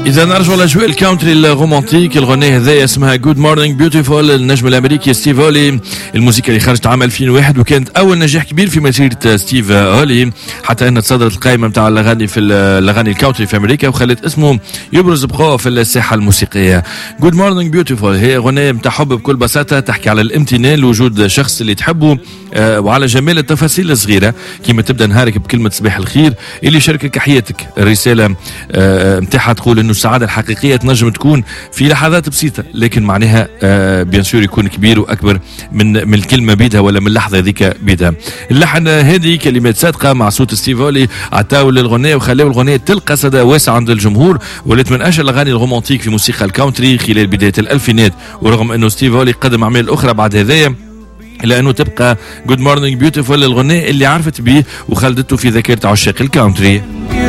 إذا نرجع لأجواء الكاونتري الرومانتيك، الغنية هذه اسمها Good Morning Beautiful، النجم الأمريكي ستيف أولي. الموسيقى اللي خرجت عام 2001 وكانت أول نجاح كبير في مسيرة ستيف أولي، حتى أنها تصدرت القائمة نتاع الأغاني في الأغاني الكاونتري في أمريكا، وخلت اسمه يبرز بقوة في الساحة الموسيقية. Good Morning Beautiful هي أغنية نتاع حب بكل بساطة، تحكي على الامتنان لوجود شخص اللي تحبه وعلى جمال التفاصيل الصغيرة، كيما تبدأ نهارك بكلمة صباح الخير اللي يشاركك حياتك. الرسالة نتاعها تقول إنه السعادة الحقيقية تنجم تكون في لحظات بسيطة، لكن معناها بيان سور يكون كبير وأكبر من الكلمة بيدها ولا من اللحظة ذيك بيدها. اللحن هذه كلمات صادقة مع صوت ستيف أولي عطاو للغنية وخلاو الغنية تلقى صدى واسع عند الجمهور، ولات من أشهر الأغاني الرومانتيك في موسيقى الكاونتري خلال بداية الألفينات. ورغم أنه ستيف أولي قدم أعمال أخرى بعد هذايا، إلا أنه تبقى Good Morning Beautiful الغنية اللي عرفت بيه وخلدته في ذاكرة عشاق الكاونتري.